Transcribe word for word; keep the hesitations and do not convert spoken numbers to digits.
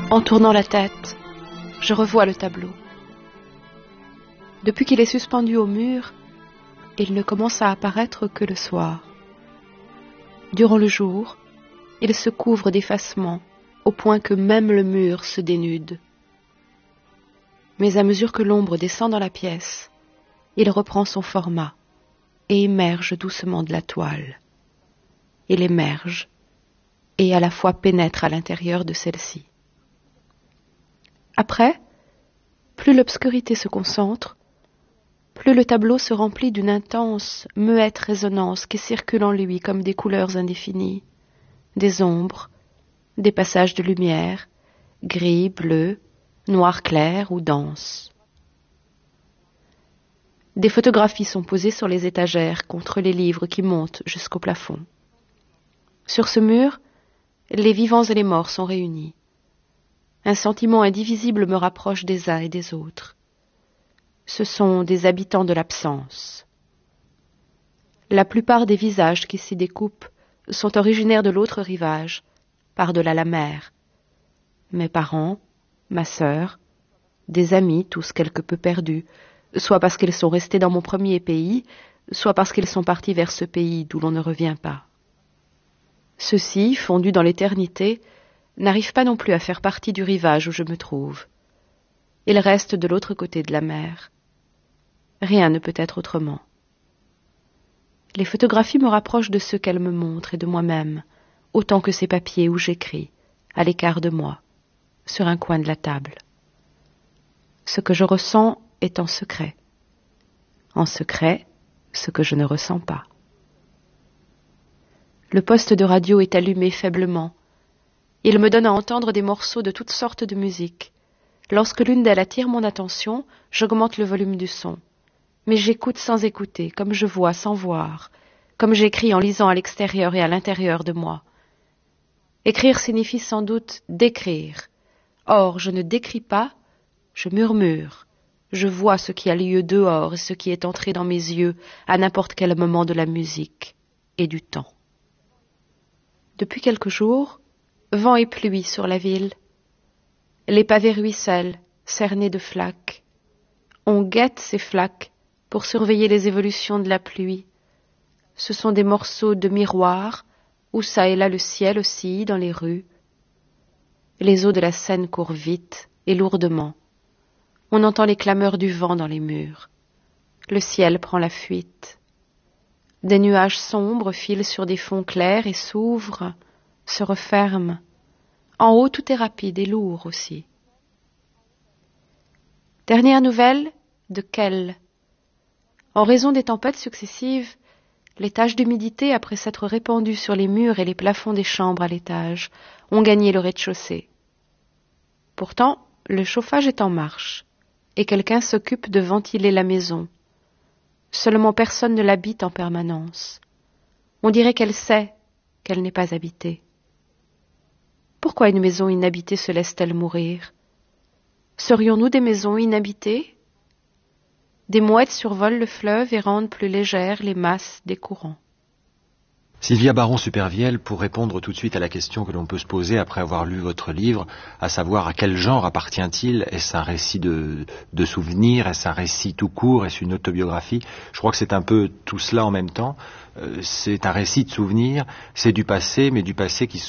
En tournant la tête, je revois le tableau. Depuis qu'il est suspendu au mur, il ne commence à apparaître que le soir. Durant le jour, il se couvre d'effacement, au point que même le mur se dénude. Mais à mesure que l'ombre descend dans la pièce, il reprend son format et émerge doucement de la toile. Il émerge et à la fois pénètre à l'intérieur de celle-ci. Après, plus l'obscurité se concentre, plus le tableau se remplit d'une intense, muette résonance qui circule en lui comme des couleurs indéfinies, des ombres, des passages de lumière, gris, bleu, noir clair ou dense. Des photographies sont posées sur les étagères contre les livres qui montent jusqu'au plafond. Sur ce mur, les vivants et les morts sont réunis. Un sentiment indivisible me rapproche des uns et des autres. Ce sont des habitants de l'absence. La plupart des visages qui s'y découpent sont originaires de l'autre rivage, par-delà la mer. Mes parents, ma sœur, des amis, tous quelque peu perdus, soit parce qu'ils sont restés dans mon premier pays, soit parce qu'ils sont partis vers ce pays d'où l'on ne revient pas. Ceux-ci, fondus dans l'éternité, n'arrivent pas non plus à faire partie du rivage où je me trouve. Ils restent de l'autre côté de la mer. Rien ne peut être autrement. Les photographies me rapprochent de ceux qu'elles me montrent et de moi-même, autant que ces papiers où j'écris, à l'écart de moi, sur un coin de la table. Ce que je ressens est en secret. En secret, ce que je ne ressens pas. Le poste de radio est allumé faiblement. Il me donne à entendre des morceaux de toutes sortes de musique. Lorsque l'une d'elles attire mon attention, j'augmente le volume du son. Mais j'écoute sans écouter, comme je vois sans voir, comme j'écris en lisant à l'extérieur et à l'intérieur de moi. Écrire signifie sans doute d'écrire. Or, je ne décris pas, je murmure. Je vois ce qui a lieu dehors et ce qui est entré dans mes yeux à n'importe quel moment de la musique et du temps. Depuis quelques jours, vent et pluie sur la ville. Les pavés ruissellent, cernés de flaques. On guette ces flaques pour surveiller les évolutions de la pluie. Ce sont des morceaux de miroirs, où çà et là le ciel oscille dans les rues. Les eaux de la Seine courent vite et lourdement. On entend les clameurs du vent dans les murs. Le ciel prend la fuite. Des nuages sombres filent sur des fonds clairs et s'ouvrent, se referment. En haut, tout est rapide et lourd aussi. Dernière nouvelle, de Kell. En raison des tempêtes successives, les taches d'humidité, après s'être répandues sur les murs et les plafonds des chambres à l'étage, ont gagné le rez-de-chaussée. Pourtant, le chauffage est en marche, et quelqu'un s'occupe de ventiler la maison. Seulement personne ne l'habite en permanence. On dirait qu'elle sait qu'elle n'est pas habitée. Pourquoi une maison inhabitée se laisse-t-elle mourir? Serions-nous des maisons inhabitées? Des mouettes survolent le fleuve et rendent plus légères les masses des courants. Sylvia Baron-Supervielle, pour répondre tout de suite à la question que l'on peut se poser après avoir lu votre livre, à savoir à quel genre appartient-il? Est-ce un récit de, de souvenirs? Est-ce un récit tout court? Est-ce une autobiographie? Je crois que c'est un peu tout cela en même temps. Euh, c'est un récit de souvenirs, c'est du passé, mais du passé qui